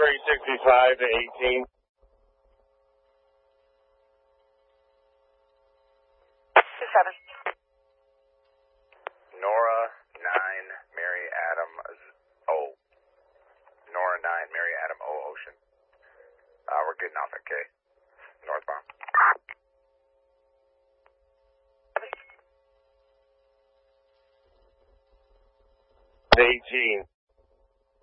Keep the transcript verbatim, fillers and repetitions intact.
three sixty-five to eighteen. two seven. Nora nine, Mary Adam O. Nora nine, Mary Adam O Ocean. Uh, we're getting off at K. Northbound. eighteen.